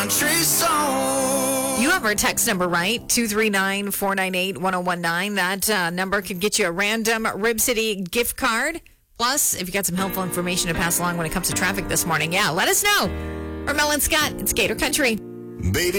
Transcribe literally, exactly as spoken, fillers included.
You have our text number, right? two three nine, four nine eight, one oh one nine. That uh, number could get you a random Rib City gift card. Plus, if you got some helpful information to pass along when it comes to traffic this morning, yeah, let us know. For Mel and Scott, it's Gator Country. Baby.